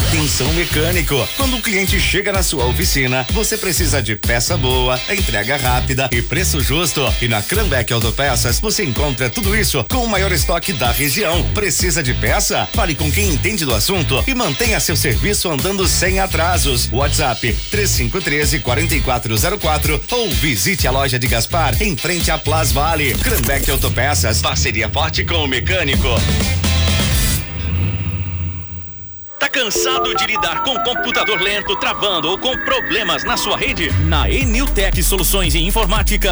Atenção mecânico, quando o cliente chega na sua oficina, você precisa de peça boa, entrega rápida e preço justo. E na Cranbeck Autopeças você encontra tudo isso com o maior estoque da região. Precisa de peça? Fale com quem entende do assunto e mantenha seu serviço andando sem atrasos. WhatsApp 3513-4404 ou visite a loja de Gaspar em frente à Plaza Vale. Cranbeck Autopeças, parceria forte com o mecânico. Tá cansado de lidar com computador lento, travando ou com problemas na sua rede? Na Eniltec Soluções em Informática